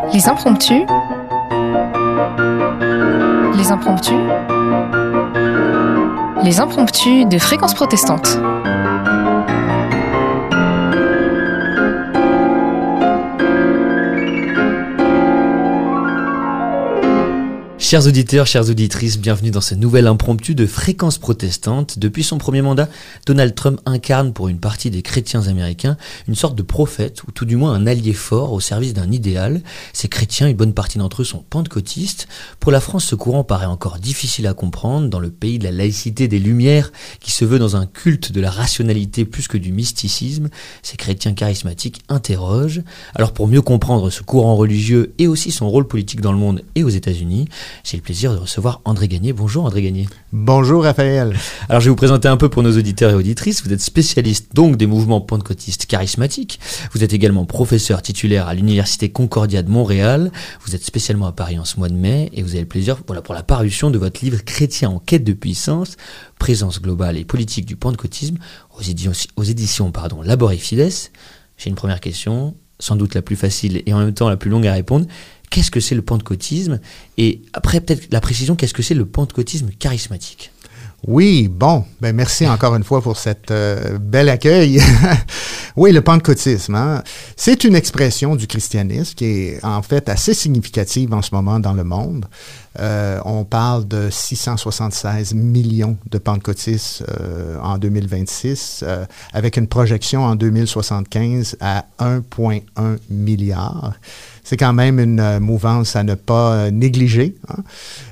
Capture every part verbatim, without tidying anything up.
Les impromptus. Les impromptus. Les impromptus de Fréquence Protestante. Chers auditeurs, chères auditrices, bienvenue dans ce nouvel impromptu de Fréquence Protestante. Depuis son premier mandat, Donald Trump incarne pour une partie des chrétiens américains une sorte de prophète, ou tout du moins un allié fort au service d'un idéal. Ces chrétiens, une bonne partie d'entre eux sont pentecôtistes. Pour la France, ce courant paraît encore difficile à comprendre dans le pays de la laïcité des Lumières, qui se veut dans un culte de la rationalité plus que du mysticisme. Ces chrétiens charismatiques interrogent. Alors pour mieux comprendre ce courant religieux et aussi son rôle politique dans le monde et aux États-Unis, j'ai le plaisir de recevoir André Gagné. Bonjour André Gagné. Bonjour Raphaël. Alors je vais vous présenter un peu pour nos auditeurs et auditrices. Vous êtes spécialiste donc des mouvements pentecôtistes charismatiques. Vous êtes également professeur titulaire à l'Université Concordia de Montréal. Vous êtes spécialement à Paris en ce mois de mai et vous avez le plaisir voilà, pour la parution de votre livre Chrétiens en quête de puissance, présence globale et politique du pentecôtisme aux éditions, aux éditions pardon, Labor et Fides. J'ai une première question, sans doute la plus facile et en même temps la plus longue à répondre. Qu'est-ce que c'est le pentecôtisme? Et après, peut-être la précision, qu'est-ce que c'est le pentecôtisme charismatique? Oui, bon, ben merci encore une fois pour cet euh, bel accueil. Oui, le pentecôtisme, hein, c'est une expression du christianisme qui est en fait assez significative en ce moment dans le monde. Euh, on parle de six cent soixante-seize millions de pentecôtistes euh, en deux mille vingt-six, euh, avec une projection en deux mille soixante-quinze à un virgule un milliard. C'est quand même une euh, mouvance à ne pas euh, négliger. Hein.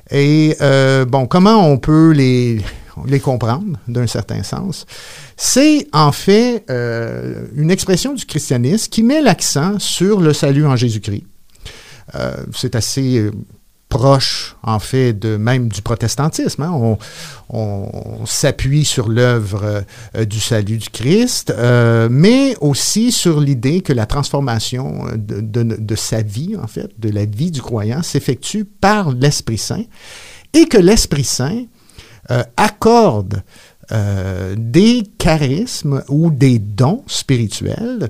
Et euh, bon, comment on peut les, les comprendre d'un certain sens? C'est en fait euh, une expression du christianisme qui met l'accent sur le salut en Jésus-Christ. Euh, c'est assez euh, proche, en fait, de même du protestantisme. Hein. On, on, on s'appuie sur l'œuvre euh, du salut du Christ, euh, mais aussi sur l'idée que la transformation de, de, de sa vie, en fait, de la vie du croyant, s'effectue par l'Esprit Saint et que l'Esprit Saint euh, accorde euh, des charismes ou des dons spirituels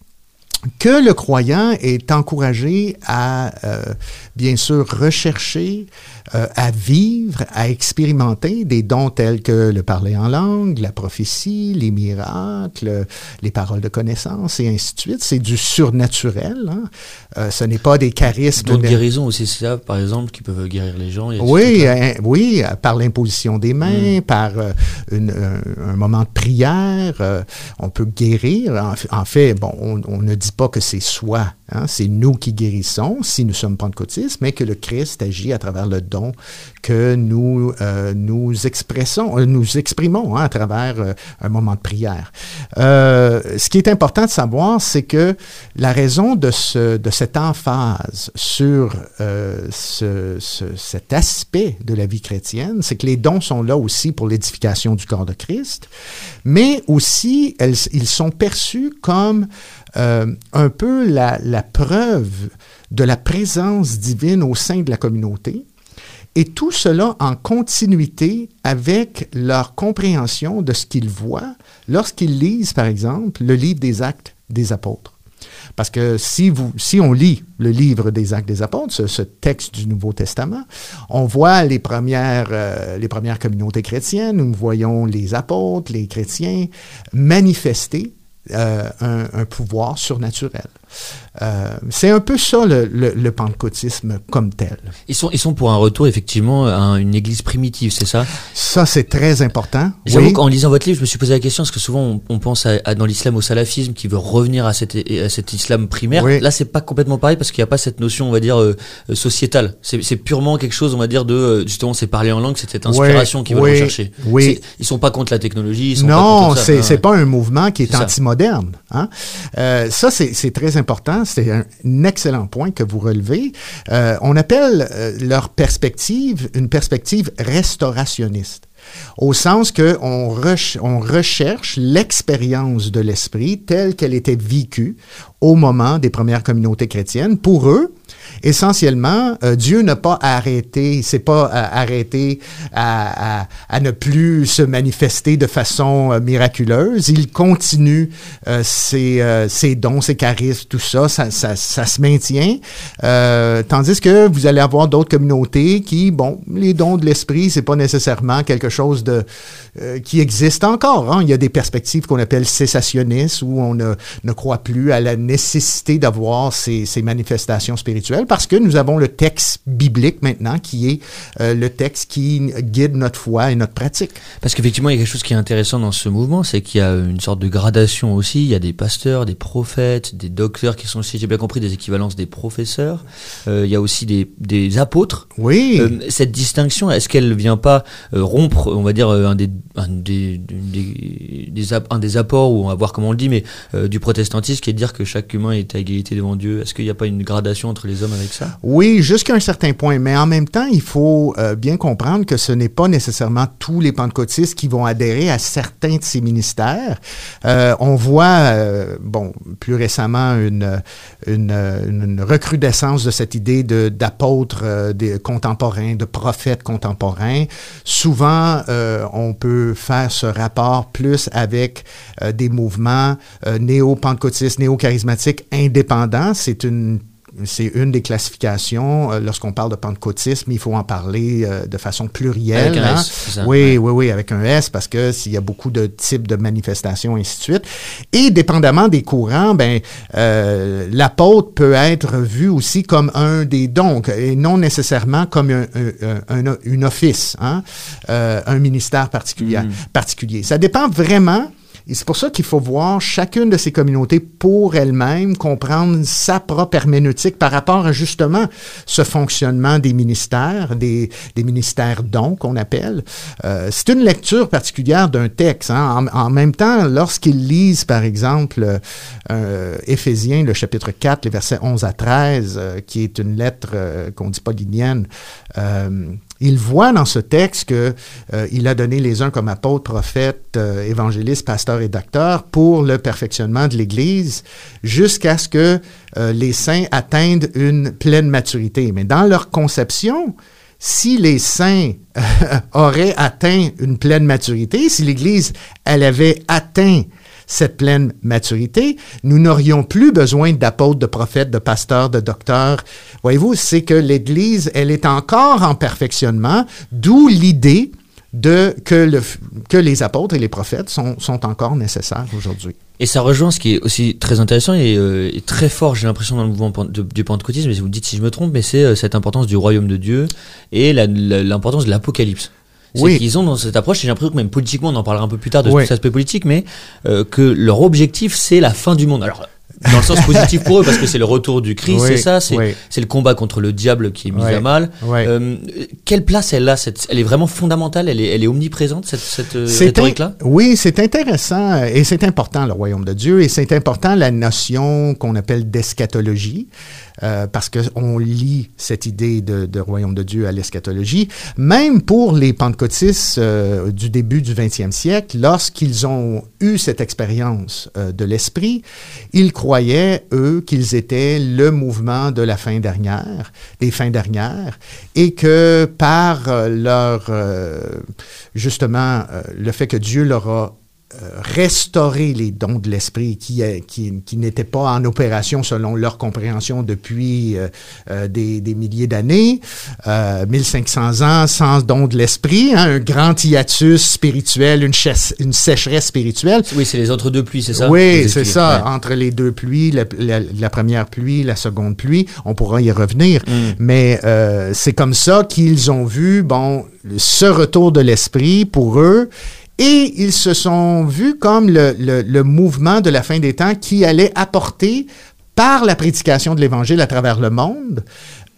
que le croyant est encouragé à, euh, bien sûr, rechercher, euh, à vivre, à expérimenter des dons tels que le parler en langue, la prophétie, les miracles, les paroles de connaissance et ainsi de suite. C'est du surnaturel. Hein? Euh, ce n'est pas des charismes... Dons de guérison aussi, c'est ça, par exemple, qui peuvent guérir les gens. Oui, hein, oui, par l'imposition des mains, mmh. par euh, une, un, un moment de prière, euh, on peut guérir. En, en fait, bon, on, on ne dit pas que c'est soi, hein, c'est nous qui guérissons si nous sommes pentecôtistes, mais que le Christ agit à travers le don que nous euh, nous expressons, euh, nous exprimons hein, à travers euh, un moment de prière. Euh, ce qui est important de savoir, c'est que la raison de ce de cette emphase sur euh, ce, ce, cet aspect de la vie chrétienne, c'est que les dons sont là aussi pour l'édification du corps de Christ, mais aussi elles, ils sont perçus comme Euh, un peu la, la preuve de la présence divine au sein de la communauté, et tout cela en continuité avec leur compréhension de ce qu'ils voient lorsqu'ils lisent, par exemple, le livre des Actes des Apôtres. Parce que si, vous, si on lit le livre des Actes des Apôtres, ce, ce texte du Nouveau Testament, on voit les premières, euh, les premières communautés chrétiennes, nous voyons les apôtres, les chrétiens manifester Euh, un, un pouvoir surnaturel. Euh, c'est un peu ça le, le, le pentecôtisme comme tel. Ils sont, ils sont pour un retour effectivement à une église primitive, c'est ça? Ça, c'est très important. J'avoue oui. qu'en lisant votre livre, je me suis posé la question, parce que souvent on, on pense à, à, dans l'islam au salafisme qui veut revenir à, cette, à cet islam primaire. Oui. Là, c'est pas complètement pareil parce qu'il n'y a pas cette notion, on va dire, euh, sociétale. C'est, c'est purement quelque chose, on va dire, de justement, c'est parler en langue, c'est cette inspiration oui. qu'ils veulent oui. rechercher. Oui. C'est, ils sont pas contre la technologie. Ils sont non, pas contre ça. c'est, ah, c'est ouais. pas un mouvement qui est, est anti-moderne. Hein? Euh, ça, c'est, c'est très important. C'est un excellent point que vous relevez. Euh, on appelle euh, leur perspective une perspective restaurationniste, au sens qu'on reche- on recherche l'expérience de l'esprit telle qu'elle était vécue au moment des premières communautés chrétiennes. Pour eux, essentiellement, euh, Dieu n'a pas arrêté, c'est pas euh, arrêté à, à, à ne plus se manifester de façon euh, miraculeuse. Il continue euh, ses, euh, ses dons, ses charismes, tout ça, ça, ça, ça se maintient. Euh, tandis que vous allez avoir d'autres communautés qui, bon, les dons de l'esprit, c'est pas nécessairement quelque chose de euh, qui existe encore. Hein. Il y a des perspectives qu'on appelle cessationnistes où on ne, ne croit plus à la nécessité d'avoir ces, ces manifestations spirituelles parce que nous avons le texte biblique maintenant qui est euh, le texte qui guide notre foi et notre pratique. Parce qu'effectivement, il y a quelque chose qui est intéressant dans ce mouvement, c'est qu'il y a une sorte de gradation aussi. Il y a des pasteurs, des prophètes, des docteurs qui sont aussi, j'ai bien compris, des équivalences des professeurs. Euh, il y a aussi des, des apôtres. Oui. Euh, cette distinction, est-ce qu'elle ne vient pas euh, rompre, on va dire, un des, un des, des, des, un des apports, ou on va voir comment on le dit, mais euh, du protestantisme, qui est de dire que chaque humain est à égalité devant Dieu? Est-ce qu'il n'y a pas une gradation entre les hommes avec ça? Oui, jusqu'à un certain point. Mais en même temps, il faut euh, bien comprendre que ce n'est pas nécessairement tous les pentecôtistes qui vont adhérer à certains de ces ministères. Euh, on voit, euh, bon, plus récemment, une, une, une recrudescence de cette idée de, d'apôtres euh, des contemporains, de prophètes contemporains. Souvent, euh, on peut faire ce rapport plus avec euh, des mouvements euh, néo-pentecôtistes, néo-charismatiques indépendants. C'est une C'est une des classifications. Euh, lorsqu'on parle de pentecôtisme, il faut en parler euh, de façon plurielle. Avec un hein? S, c'est ça? Oui, oui, oui, avec un S, parce que s'il y a beaucoup de types de manifestations, ainsi de suite. Et dépendamment des courants, ben, euh, l'apôtre peut être vu aussi comme un des dons, et non nécessairement comme un, un, un, un office, hein? euh, un ministère particulier, mmh. particulier. Ça dépend vraiment. Et c'est pour ça qu'il faut voir chacune de ces communautés pour elle-même, comprendre sa propre herméneutique par rapport à justement ce fonctionnement des ministères, des, des ministères dons qu'on appelle. Euh, c'est une lecture particulière d'un texte. Hein. En, en même temps, lorsqu'ils lisent, par exemple, euh, Éphésiens, le chapitre quatre, les versets onze à treize, euh, qui est une lettre euh, qu'on dit paulinienne, euh, il voit dans ce texte que euh, il a donné les uns comme apôtres, prophètes, euh, évangélistes, pasteurs et docteurs pour le perfectionnement de l'Église jusqu'à ce que euh, les saints atteignent une pleine maturité. Mais dans leur conception, si les saints euh, auraient atteint une pleine maturité, si l'Église, elle avait atteint cette pleine maturité, nous n'aurions plus besoin d'apôtres, de prophètes, de pasteurs, de docteurs. Voyez-vous, c'est que l'Église, elle est encore en perfectionnement, d'où l'idée de que, le, que les apôtres et les prophètes sont, sont encore nécessaires aujourd'hui. Et ça rejoint ce qui est aussi très intéressant et, euh, et très fort, j'ai l'impression, dans le mouvement de, du pentecôtisme, mais vous me dites si je me trompe, mais c'est euh, cette importance du royaume de Dieu et la, la, l'importance de l'Apocalypse. C'est oui. qu'ils ont dans cette approche, et j'ai l'impression que même politiquement, on en parlera un peu plus tard de oui. cet aspect politique, mais euh, que leur objectif, c'est la fin du monde. Alors, dans le sens positif pour eux, parce que c'est le retour du Christ, oui. c'est ça, c'est, oui. c'est le combat contre le diable qui est mis oui. à mal. Oui. Euh, quelle place elle a cette, elle est vraiment fondamentale, elle est, elle est omniprésente, cette, cette c'est rhétorique-là? In, oui, c'est intéressant, et c'est important, le royaume de Dieu, et c'est important la notion qu'on appelle d'eschatologie. Euh, parce qu'on lit cette idée de, de royaume de Dieu à l'eschatologie, même pour les pentecôtistes euh, du début du vingtième siècle, lorsqu'ils ont eu cette expérience euh, de l'esprit, ils croyaient, eux, qu'ils étaient le mouvement de la fin dernière, des fins dernières, et que par euh, leur, euh, justement, euh, le fait que Dieu leur a Euh, restaurer les dons de l'esprit qui, euh, qui, qui n'étaient pas en opération selon leur compréhension depuis euh, euh, des, des milliers d'années, euh, mille cinq cents ans sans dons de l'esprit, hein, un grand hiatus spirituel, une, chasse, une sécheresse spirituelle. Oui, c'est les entre deux pluies, c'est ça? Oui, c'est ça, ouais. Entre les deux pluies, la, la, la première pluie, la seconde pluie, on pourra y revenir, mm. mais euh, c'est comme ça qu'ils ont vu, bon, ce retour de l'esprit pour eux. Et ils se sont vus comme le, le, le mouvement de la fin des temps qui allait apporter, par la prédication de l'Évangile à travers le monde,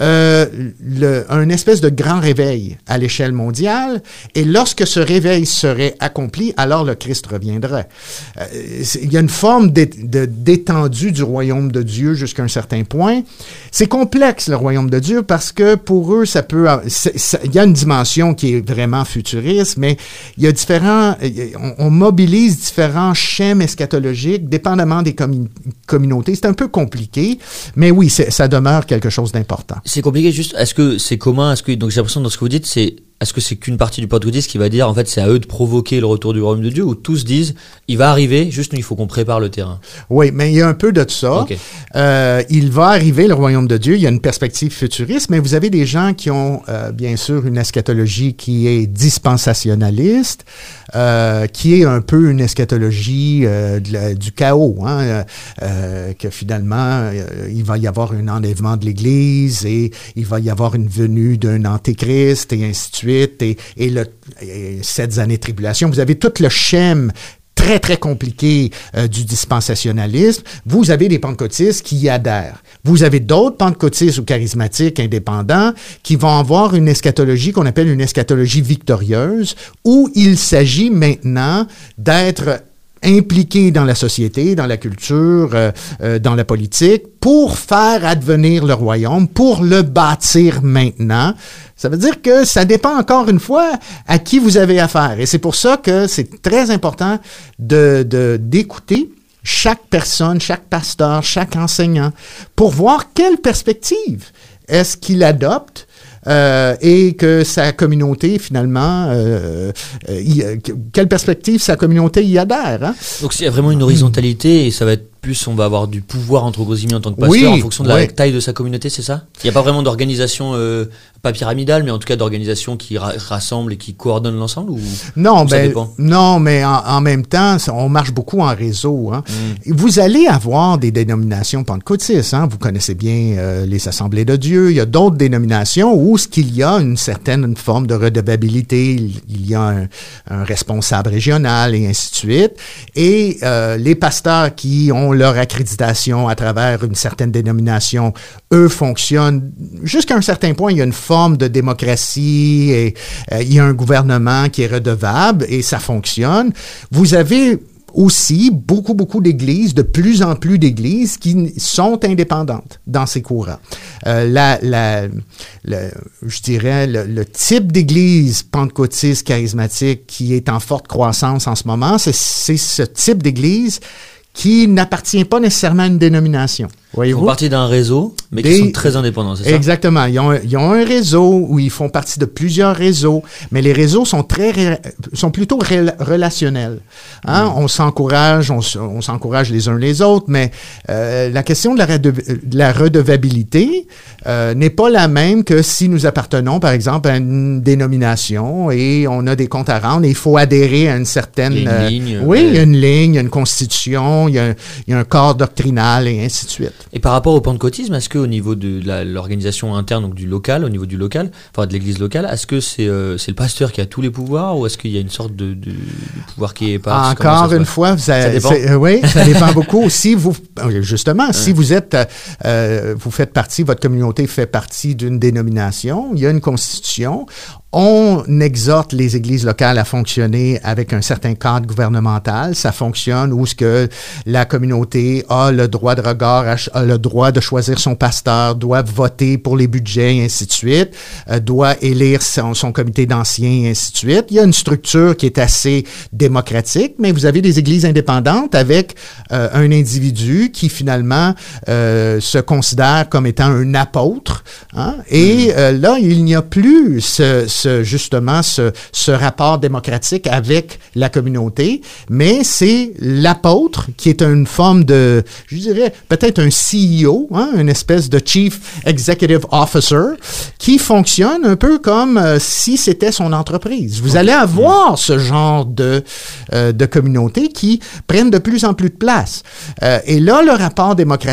euh, le, un espèce de grand réveil à l'échelle mondiale. Et lorsque ce réveil serait accompli, alors le Christ reviendrait. Euh, il y a une forme d'é, de, d'étendue du royaume de Dieu jusqu'à un certain point. C'est complexe, le royaume de Dieu, parce que pour eux, ça peut... C'est, ça, il y a une dimension qui est vraiment futuriste, mais il y a différents... On, on mobilise différents schèmes eschatologiques, dépendamment des commun- communautés. C'est un peu compliqué, mais oui, c'est, ça demeure quelque chose d'important. C'est compliqué, juste, est-ce que c'est commun, est-ce que, donc j'ai l'impression dans ce que vous dites, c'est, est-ce que c'est qu'une partie du pentecôtisme qui va dire, en fait, c'est à eux de provoquer le retour du royaume de Dieu, ou tous disent, il va arriver, juste nous, il faut qu'on prépare le terrain? Oui, mais il y a un peu de ça. Okay. Euh, il va arriver, le royaume de Dieu, il y a une perspective futuriste, mais vous avez des gens qui ont, euh, bien sûr, une eschatologie qui est dispensationaliste, euh, qui est un peu une eschatologie euh, de la, du chaos, hein, euh, que finalement, euh, il va y avoir un enlèvement de l'Église et il va y avoir une venue d'un antéchrist et ainsi de suite. Et, et, le, et sept années de tribulation. Vous avez tout le schème très, très compliqué euh, du dispensationalisme. Vous avez des pentecôtistes qui y adhèrent. Vous avez d'autres pentecôtistes ou charismatiques indépendants qui vont avoir une eschatologie qu'on appelle une eschatologie victorieuse, où il s'agit maintenant d'être impliqués dans la société, dans la culture, euh, euh, dans la politique, pour faire advenir le royaume, pour le bâtir maintenant. Ça veut dire que ça dépend encore une fois à qui vous avez affaire. Et c'est pour ça que c'est très important de, de, d'écouter chaque personne, chaque pasteur, chaque enseignant, pour voir quelle perspective est-ce qu'il adopte. Euh, et que sa communauté, finalement, euh, euh, y, quelle perspective sa communauté y adhère. Hein? Donc, il y a vraiment une horizontalité et ça va être plus, on va avoir du pouvoir entre gros guillemets en tant que pasteur, oui, en fonction de la oui. taille de sa communauté, c'est ça? Il n'y a pas vraiment d'organisation, euh, pas pyramidale, mais en tout cas d'organisation qui ra- rassemble et qui coordonne l'ensemble, ou non, ou ça ben, dépend? Non, mais en, en même temps, on marche beaucoup en réseau. Hein. Mm. Vous allez avoir des dénominations pentecôtistes. Hein. Vous connaissez bien euh, les Assemblées de Dieu. Il y a d'autres dénominations où ce qu'il y a une certaine forme de redevabilité. Il y a un, un responsable régional et ainsi de suite. Et euh, les pasteurs qui ont leur accréditation à travers une certaine dénomination, eux fonctionnent jusqu'à un certain point. Il y a une forme de démocratie et euh, il y a un gouvernement qui est redevable et ça fonctionne. Vous avez aussi beaucoup, beaucoup d'églises, de plus en plus d'églises qui sont indépendantes dans ces courants. Euh, la, la, le, je dirais, le, le type d'église pentecôtiste charismatique qui est en forte croissance en ce moment, c'est, c'est ce type d'église qui n'appartient pas nécessairement à une dénomination. Voyez-vous? Ils font partie d'un réseau, mais Des, qui sont très indépendants, c'est ça? Exactement. Ils ont, ils ont un réseau où ils font partie de plusieurs réseaux, mais les réseaux sont très, sont plutôt ré, relationnels. Hein? Mmh. On s'encourage, on, on s'encourage les uns les autres, mais euh, la question de la, rede, de la redevabilité euh, n'est pas la même que si nous appartenons, par exemple, à une dénomination et on a des comptes à rendre et il faut adhérer à une certaine... Il y a une ligne. Euh, oui, ouais. il y a une ligne, il y a une constitution, il y a, il y a un corps doctrinal et ainsi de suite. Et par rapport au pentecôtisme, est-ce qu'au niveau de la, l'organisation interne, donc du local, au niveau du local, enfin de l'église locale, est-ce que c'est, euh, c'est le pasteur qui a tous les pouvoirs ou est-ce qu'il y a une sorte de, de, de pouvoir qui est pas... Encore une fois, vous avez, ça dépend. Euh, oui, ça dépend beaucoup. Si vous, justement, ouais. si vous êtes, euh, vous faites partie, votre communauté fait partie d'une dénomination, il y a une constitution. On exhorte les églises locales à fonctionner avec un certain cadre gouvernemental. Ça fonctionne où ce que la communauté a le droit de regard, a le droit de choisir son pasteur, doit voter pour les budgets, et ainsi de suite, euh, doit élire son, son comité d'anciens, et ainsi de suite. Il y a une structure qui est assez démocratique, mais vous avez des églises indépendantes avec euh, un individu qui finalement euh, se considère comme étant un apôtre. Hein? Et euh, là, il n'y a plus ce, ce Ce, justement ce, ce rapport démocratique avec la communauté, mais c'est l'apôtre qui est une forme de, je dirais, peut-être un C E O, hein, une espèce de Chief Executive Officer, qui fonctionne un peu comme euh, si c'était son entreprise. Vous okay. allez avoir ce genre de, euh, de communautés qui prennent de plus en plus de place. Euh, et là, le rapport démocratique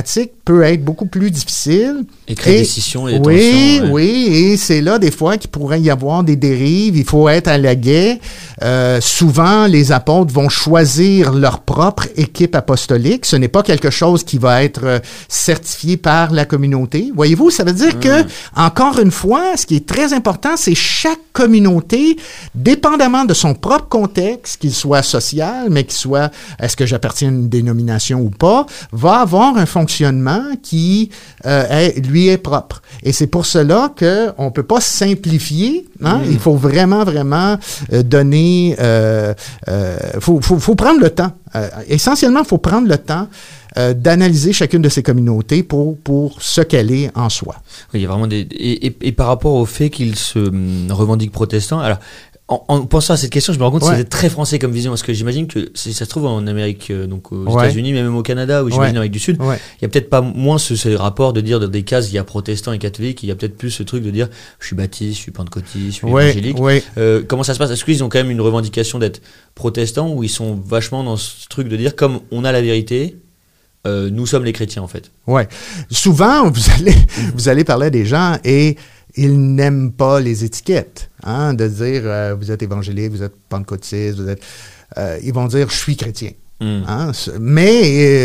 peut être beaucoup plus difficile. Et créer des scissions et des oui, tensions. Ouais. Oui, et c'est là des fois qu'il pourrait y avoir des dérives. Il faut être à l'aguet. Euh, souvent, les apôtres vont choisir leur propre équipe apostolique. Ce n'est pas quelque chose qui va être euh, certifié par la communauté. Voyez-vous, ça veut dire mmh. que, encore une fois, ce qui est très important, c'est chaque communauté, dépendamment de son propre contexte, qu'il soit social, mais qu'il soit, est-ce que j'appartiens à une dénomination ou pas, va avoir un fonctionnement qui euh, est, lui est propre. Et c'est pour cela qu'on ne peut pas simplifier. Hein? Mmh. Il faut vraiment, vraiment euh, donner... Euh, euh, faut, faut, faut prendre le temps. Euh, essentiellement, il faut prendre le temps euh, d'analyser chacune de ces communautés pour, pour ce qu'elle est en soi. Oui, il y a vraiment des... Et, et, et par rapport au fait qu'ils se hum, revendiquent protestants, alors... En, en pensant à cette question, je me rends compte ouais. que c'est très français comme vision, parce que j'imagine que si ça se trouve en Amérique, euh, donc aux ouais. États-Unis, mais même au Canada, ou j'imagine ouais. en Amérique du Sud, ouais. il y a peut-être pas moins ce, ce rapport de dire dans des cases, il y a protestants et catholiques, il y a peut-être plus ce truc de dire, je suis baptiste, je suis pentecôtiste, je suis ouais. évangélique. Ouais. Euh, comment ça se passe? Est-ce qu'ils ont quand même une revendication d'être protestants, ou ils sont vachement dans ce truc de dire, comme on a la vérité, euh, nous sommes les chrétiens en fait? Ouais. Souvent, vous allez, vous allez parler à des gens et ils n'aiment pas les étiquettes, hein, de dire euh, vous êtes évangélique, vous êtes pentecôtiste, vous êtes. Euh, ils vont dire je suis chrétien. Mm. Hein, mais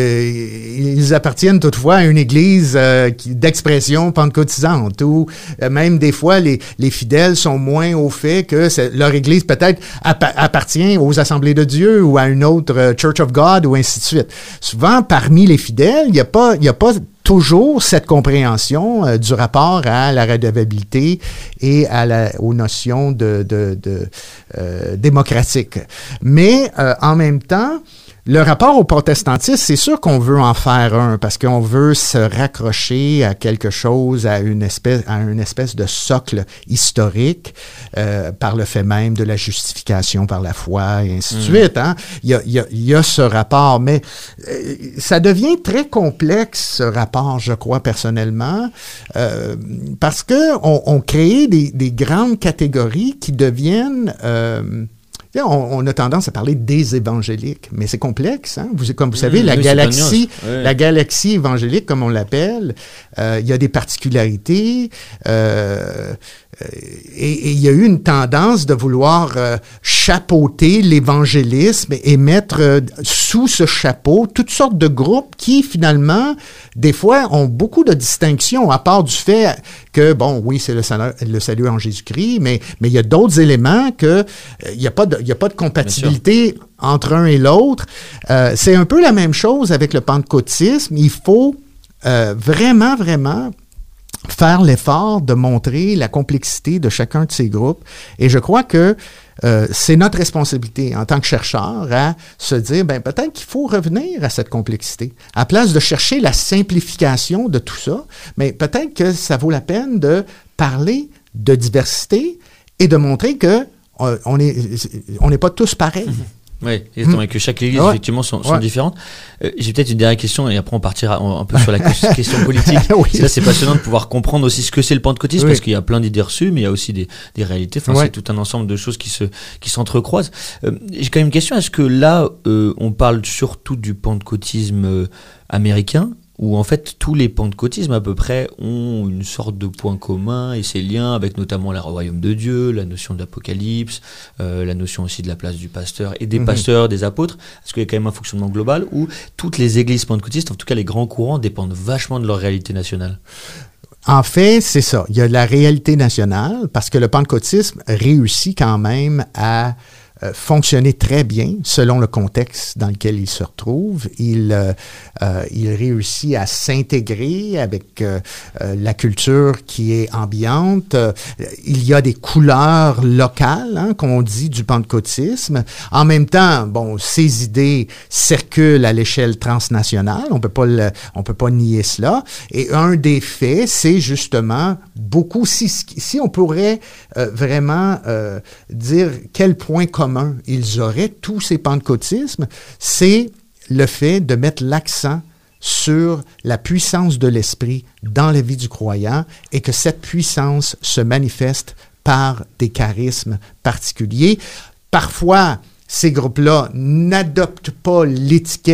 euh, ils appartiennent toutefois à une église euh, qui, d'expression pentecôtisante, où euh, même des fois les, les fidèles sont moins au fait que leur église peut-être app- appartient aux Assemblées de Dieu ou à une autre euh, Church of God ou ainsi de suite. Souvent, parmi les fidèles, il n'y a pas, il n'y a pas toujours cette compréhension euh, du rapport à la redevabilité et à la, aux notions de, de, de euh, démocratique. Mais euh, en même temps, le rapport au protestantisme, c'est sûr qu'on veut en faire un parce qu'on veut se raccrocher à quelque chose, à une espèce, à une espèce de socle historique euh, par le fait même de la justification par la foi et ainsi de mmh. suite. Hein? Il y a, il y a, il y a ce rapport, mais euh, ça devient très complexe ce rapport, je crois personnellement, euh, parce que on, on crée des, des grandes catégories qui deviennent euh, On, on a tendance à parler des évangéliques, mais c'est complexe. Hein? Vous, comme vous savez, mmh, la, oui, galaxie, ouais. la galaxie évangélique, comme on l'appelle, euh, il y a des particularités. Euh, et il y a eu une tendance de vouloir euh, chapeauter l'évangélisme et, et mettre euh, sous ce chapeau toutes sortes de groupes qui, finalement, des fois, ont beaucoup de distinctions, à part du fait que, bon, oui, c'est le salut, le salut en Jésus-Christ, mais mais il y a d'autres éléments que il n'y a pas de, il y a pas de compatibilité entre un et l'autre. Euh, c'est un peu la même chose avec le pentecôtisme. Il faut euh, vraiment, vraiment faire l'effort de montrer la complexité de chacun de ces groupes. Et je crois que euh, c'est notre responsabilité en tant que chercheur à se dire, ben peut-être qu'il faut revenir à cette complexité. À place de chercher la simplification de tout ça, mais peut-être que ça vaut la peine de parler de diversité et de montrer que euh, on est, on n'est pas tous pareils. Mm-hmm. Oui, exactement, mmh. et que chaque église, ouais. effectivement, sont, sont ouais. différentes. Euh, j'ai peut-être une dernière question, et après on partira un, un peu sur la question politique. Oui. Là, c'est passionnant de pouvoir comprendre aussi ce que c'est le pentecôtisme, oui. parce qu'il y a plein d'idées reçues, mais il y a aussi des, des réalités. Enfin, ouais. c'est tout un ensemble de choses qui se qui s'entrecroisent. Euh, j'ai quand même une question, est-ce que là, euh, on parle surtout du pentecôtisme euh, américain, où en fait tous les pentecôtismes à peu près ont une sorte de point commun et ses liens avec notamment le royaume de Dieu, la notion de l'apocalypse, euh, la notion aussi de la place du pasteur et des mmh. pasteurs, des apôtres. Est-ce qu'il y a quand même un fonctionnement global où toutes les églises pentecôtistes, en tout cas les grands courants, dépendent vachement de leur réalité nationale? En fait, c'est ça. Il y a la réalité nationale parce que le pentecôtisme réussit quand même à fonctionner très bien selon le contexte dans lequel il se retrouve. Il, euh, euh, il réussit à s'intégrer avec euh, euh, la culture qui est ambiante. Euh, il y a des couleurs locales, hein, qu'on dit du pentecôtisme. En même temps, bon, ces idées circulent à l'échelle transnationale. On peut pas le, on peut pas nier cela. Et un des faits, c'est justement beaucoup, si, si on pourrait euh, vraiment euh, dire quel point commun ils auraient, tous ces pentecôtismes, c'est le fait de mettre l'accent sur la puissance de l'esprit dans la vie du croyant et que cette puissance se manifeste par des charismes particuliers. Parfois, ces groupes-là n'adoptent pas l'étiquette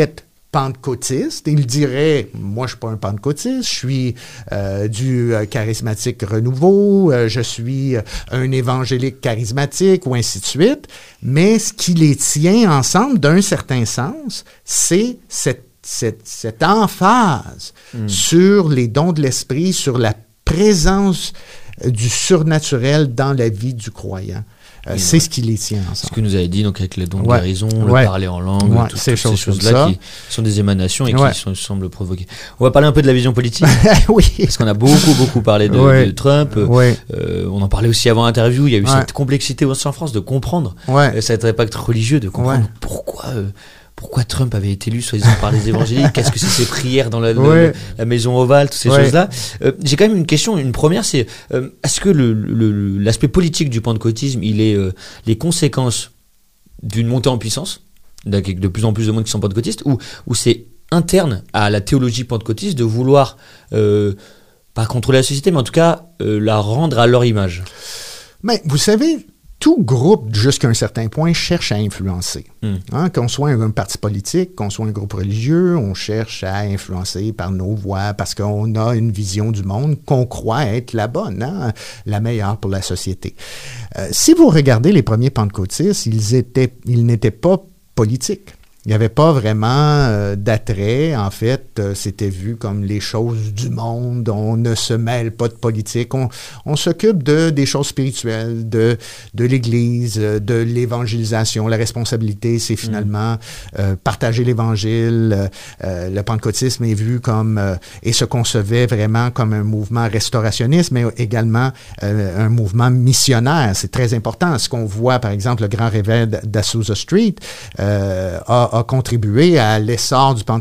pentecôtiste. Il dirait, moi, je suis pas un pentecôtiste, je suis euh, du euh, charismatique renouveau, euh, je suis euh, un évangélique charismatique, ou ainsi de suite. Mais ce qui les tient ensemble, d'un certain sens, c'est cette, cette, cette emphase mm. sur les dons de l'esprit, sur la présence euh, du surnaturel dans la vie du croyant. Euh, c'est ouais. ce qui les tient ensemble. Ce que nous avez dit, donc, avec les dons de ouais. guérison, ouais. le parler en langue, ouais. tout, ces toutes choses ces choses-là qui sont des émanations et ouais. qui sont, semblent provoquer. On va parler un peu de la vision politique. oui. Parce qu'on a beaucoup, beaucoup parlé de, ouais. de Trump. Ouais. Euh, on en parlait aussi avant l'interview. Il y a eu ouais. cette complexité aussi en France de comprendre ouais. euh, cet impact religieux, de comprendre ouais. pourquoi... Euh, Pourquoi Trump avait été élu, soi-disant, par les évangéliques? Qu'est-ce que c'est ces prières dans la, ouais. la, la maison ovale, toutes ces ouais. choses-là? Euh, j'ai quand même une question. Une première, c'est euh, est-ce que le, le, l'aspect politique du pentecôtisme, il est euh, les conséquences d'une montée en puissance, avec de plus en plus de monde qui sont pentecôtistes, ou, ou c'est interne à la théologie pentecôtiste de vouloir, euh, pas contrôler la société, mais en tout cas euh, la rendre à leur image? Mais vous savez... Tout groupe, jusqu'à un certain point, cherche à influencer. Mm. Hein, qu'on soit un, un parti politique, qu'on soit un groupe religieux, on cherche à influencer par nos voix parce qu'on a une vision du monde qu'on croit être la bonne, hein, la meilleure pour la société. Euh, si vous regardez les premiers pentecôtistes, ils étaient, ils n'étaient pas politiques. Il n'y avait pas vraiment euh, d'attrait. En fait, euh, c'était vu comme les choses du monde. On ne se mêle pas de politique. On, on s'occupe de, des choses spirituelles, de, de l'Église, de l'évangélisation. La responsabilité, c'est finalement euh, partager l'Évangile. Euh, le pentecôtisme est vu comme, euh, et se concevait vraiment comme un mouvement restaurationniste, mais également euh, un mouvement missionnaire. C'est très important. Ce qu'on voit, par exemple, le grand réveil d'Azusa Street euh, a a contribué à l'essor du pentecôtisme